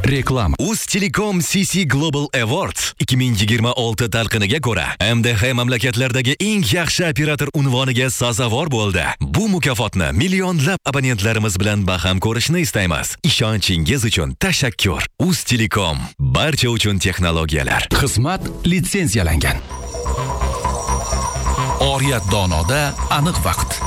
Reklama. Uztelecom CC Global Awards 2026 talqiniga ko'ra MDH mamlakatlardagi eng yaxshi operator unvoniga sazovor bo'ldi. Bu mukofotni millionlab abonentlarimiz bilan baham ko'rishni istaymiz. Ishonchingiz uchun tashakkur. Uztelecom, barcha uchun texnologiyalar. Xizmat litsenziyalangan. Oriyat donoda aniq vaqt.